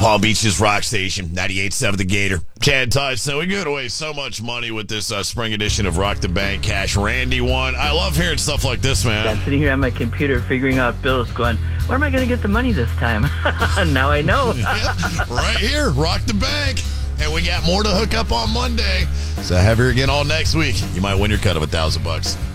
Palm Beach's Rock Station, 98.7 The Gator. Chad Tyson, we give away so much money with this spring edition of Rock the Bank Cash. Randy won. I love hearing stuff like this, man. I'm sitting here on my computer figuring out bills going, where am I going to get the money this time? Now I know. Yeah, right here, Rock the Bank. And we got more to hook up on Monday. So have her again all next week. You might win your cut of $1,000.